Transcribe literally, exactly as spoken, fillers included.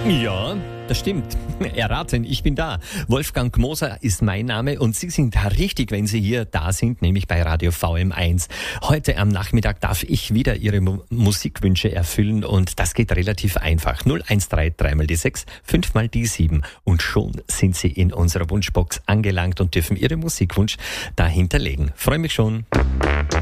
Ja, das stimmt. Erraten, ich bin da. Wolfgang Moser ist mein Name und Sie sind da richtig, wenn Sie hier da sind, nämlich bei Radio V M eins. Heute am Nachmittag darf ich wieder Ihre Mu- Musikwünsche erfüllen und das geht relativ einfach. null eins drei drei mal die sechs, fünf mal die sieben und schon sind Sie in unserer Wunschbox angelangt und dürfen Ihren Musikwunsch da hinterlegen. Freue mich schon.